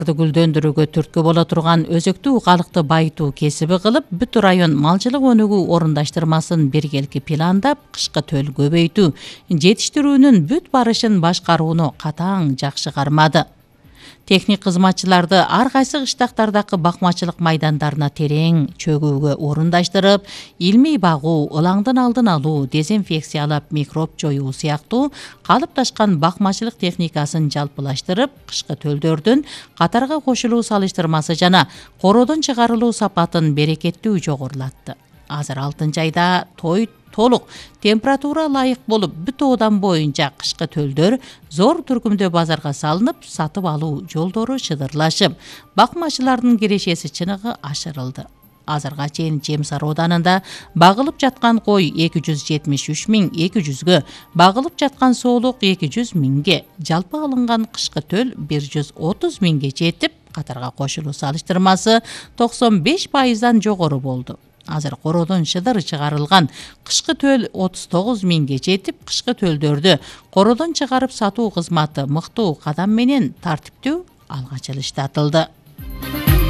Гүлдөндүрүүгө түрткү боло турган өзөктүү калыкты байытуу кесиби кылып, бүт район малчылык өнүгүү орундаштырмасын биргелики пландап, кышкы төл көбөйтүү, жетиштирүүнүн бүт барышын башкарууну катаң жакшы кармады. Техник кызматчыларды ар кайсы кыштактардагы бакмачылык майдандарына терең чөгүүгө орундаштырып, илмий багуу, ылаңдын алдын алуу, дезинфекциялап, микроб жоюу сыяктуу калыпташкан бакмачылык техникасын жалпылаштырып, кышкы төлдөрдүн катарга кошулуу салыштырмасы жана кородон чыгарылуу сапатын берекеттүү жогорулатты. Азыр 6-айда толук температура ылайык болуп, бүт оодан боюнча кышкы төлдөр зор түркүмдө базарга салынып, сатып алуу жолдору шыдырлашып, бакмачылардын кирешеси чыныгы ашырылды. Азырга чейин Жем-Сары ооданында багылып жаткан кой 273.200-гө, багылып жаткан соолук 200.000-ге, жалпы алынган кышкы төл 130.000-ге жетип, катарга кошулуу салыштырмасы 95%дан жогору болду. Азыр кородон шыдыр чыгарылган кышкы төл 39.000-ге жетип, кышкы төлдөрдү кородон чыгарып сатуу кызматы мыктуу кадам менен тартиптүү алга жылыштатылды.